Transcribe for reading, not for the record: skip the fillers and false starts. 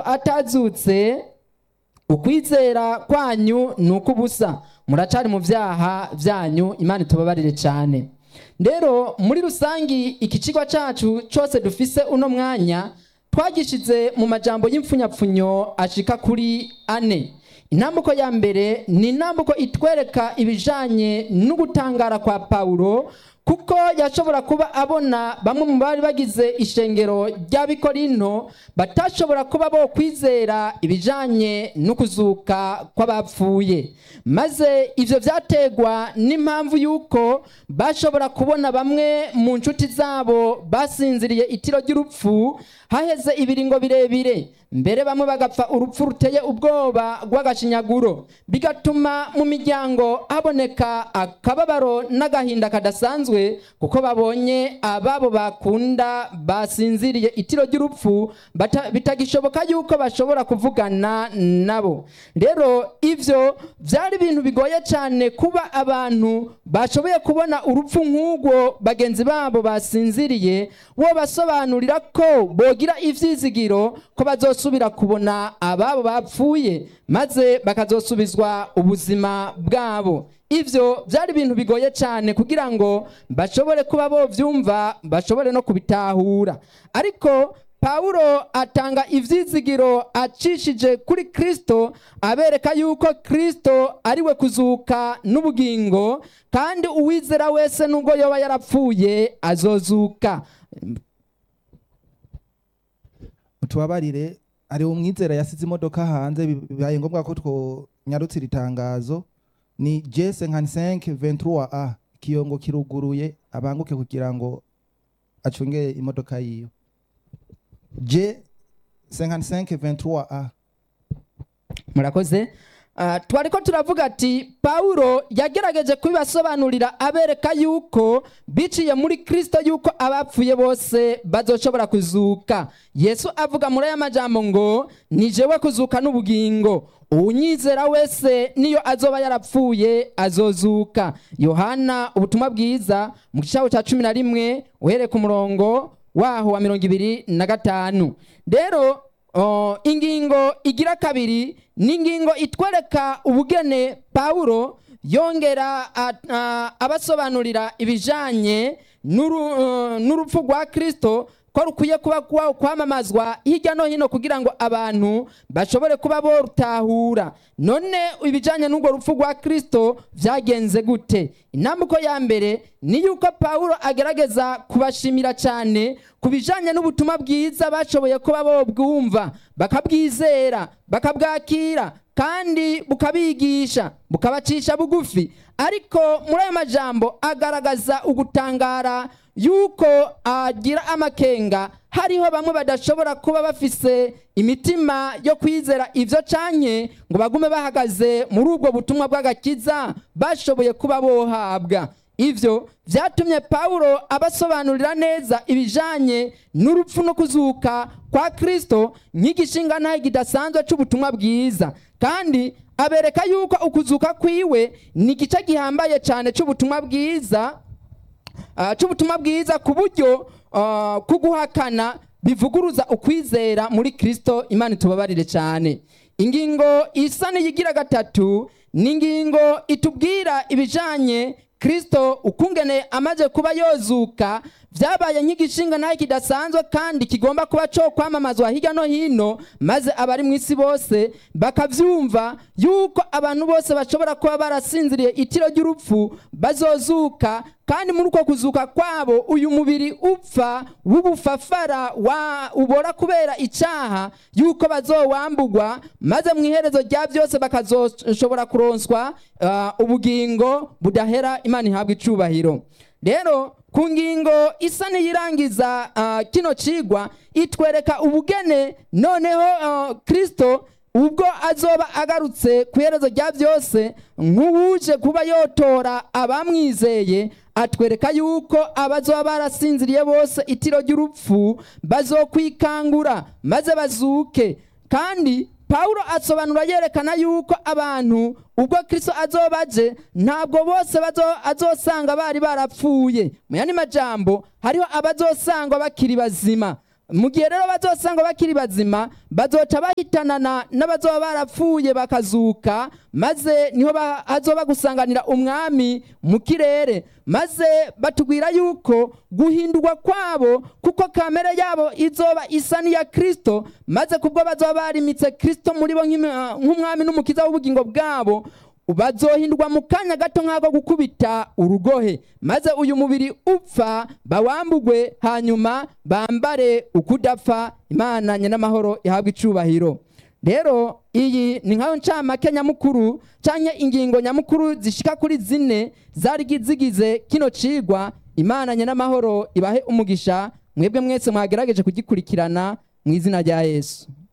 atazutse, ukwizera kwanyu ni ukubusa, muracari mu vyaha vyanyu. Imana itubabarire cyane. Rero muri rusangi iki cigwa cacu cose dufise uno mwanya twagishize mu majambo y'imfunyapfunyo ashika kuri 4. Intambuko ya mbere ni intambuko itwereka ibijanye n'ugutangara kwa Paulo, kuko yashobora kuba abona bamwe mu bari bagize ishengero ry'Abikorinto batashobora kuba bo kwizera ibijanye no kuzuka kw'abapfuye, maze ivyo vyategwa n'impamvu yuko bashobora kubona bamwe mu nshuti zabo basinziriye itiro ry'urupfu haheze ibiringo birebire, mbere bamwe bagapfa urupfu ruteye ubwoba rw'agashinyaguro, bigatuma mu miryango haboneka akababaro n'agahinda kadasanzwe, kuko babonye ababo bakunda basinziriye itiro ry'urupfu bitagishoboka yuko bashobora kuvugana nabo. Rero ivyo vyari ibintu bigoye cyane kuba abantu bashoboye kubona urupfu nk'ubwo bagenzi babo basinziriye, wo basobanurira ko bogira ivyizigiro ko bazosubira kubona ababo bapfuye maze bakazosubizwa ubuzima bwabo. Ivyo vyari ibintu bigoye cyane kugira ngo bashobore kuba bo vyumva, bashobore no kubitahura. Ariko Paulo atanga ivyizigiro acishije kuri Kristo, abereka yuko Kristo ariwe kuzuka n'ubugingo, kandi uwizera wese nubwo yoba yarapfuye azozuka. Tubabarire, ari umwizera yasize imodoka hanze, bibaye ngombwa ko twonyarutsira itangazo. Ni J5523A, ikiyongo kiruguruye, abanguke kugira ngo acunge imodoka yiyo. J5523A. Murakoze. Twariko turavuga ati Paulo yagerageje kubibasobanurira abereka yuko biciye muri Kristo yuko abapfuye bose bazoshobora kuzuka. Yesu avuga muri aya majambo ngo ni jewe kuzuka n'ubugingo, unyizera wese niyo azoba yarapfuye azozuka. Yohana ubutumwa bwiza mu gicaho ca 11 uhereye ku murongo waho wa 25. Rero ingingo igira kabiri ni ingingo itwereka ubugene Paulo yongera abasobanurira ibijanye n'urupfu rwa Kristo, ko rukwiye kuba kwamamazwa hirya no hino kugira ngo abantu bashobore kuba bo rutahura. None ibijanye n'urwo rupfu rwa Kristo vyagenze gute? Intambuko ya mbere ni yuko Paulo agerageza kubashimira cyane kubijanye n'ubutumwa bwiza bashoboye kuba bo bwumva, bakabwizera, bakabwakira, kandi bukabigisha, bukabacisha bugufi. Ariko muri aya majambo agaragaza ugutangara yuko agira amakenga, hariho bamwe badashobora kuba bafise imitima yo kwizera ivyo canke ngo bagume bahagaze muri ubwo butumwa bw'agakiza bashoboye kuba bohabwa. Ivyo vyatumye Paulo abasobanurira neza ibijanye n'urupfu no kuzuka kwa Kristo nk'igishinga ntahe kidasanzwe c'ubutumwa bwiza, kandi abereka yuko ukuzuka kwiwe ni igice gihambaye cyane c'ubutumwa bwiza, ku buryo kuguhakana bivuguruza ukwizera muri Kristo. Imana itubabarire cyane. Ingingo isa n'iyigira gatatu ni ingingo itubwira ibijanye Kristo ukungene amaze kuba yozuka, vyabaye nk'igishinga naye kidasanzwe kandi kigomba kuba cyo kwamamazwa hirya no hino, maze abari mu isi bose bakavyumva yuko abantu bose bashobora kuba barasinziriye itiro ry'urupfu bazozuka, kandi muri uko kuzuka kwabo uyu mubiri upfa w'ubufafara ubora kubera icyaha yuko bazowambugwa, maze mu iherezo rya byose bakazoshobora kuronswa ubugingo budahera. Imana ihabwa icubahiro. Rero ku ngingo isa n'iyirangiza kino cigwa itwereka ubugene noneho Kristo ubwo azoba agarutse ku iherezo rya byose nk'uwuje kuba yotora abamwizeye, atwereka yuko abazoba barasinziriye bose itiro ry'urupfu bazokwikangura maze bazuke. Kandi Paulo asobanura yerekana yuko abantu ubwo Kristo azobaje ntabwo bose azosanga bari barapfuye. Mu yandi majambo hariho abazosanga bakiri bazima, mu gihe rero bazosanga bakiri bazima bazoca bahitanana n'abazoba barapfuye bakazuka, maze niho hazoba gusanganira umwami mu kirere. Maze batubwira yuko guhindurwa kwabo kuko kamere yabo izoba isa n'iya Kristo, maze kubwo bazoba barimitse Kristo muri bo nk'umwami n'umukiza w'ubugingo bwabo, bazohindurwa mu kanya gato nk'ako gukubita urugohe, maze uyu mubiri upfa bawambugwe, hanyuma bambare ukudapfa. Imana nyenamahoro ihabwa icubahiro. Rero iyi ni nkayo ncamake nyamukuru canke ingingo nyamukuru zishika kuri 4 zari zigize kino cigwa. Imana nyenamahoro ibahe umugisha mwebwe mwese mwagerageje kugikurikirana mu izina rya Yesu.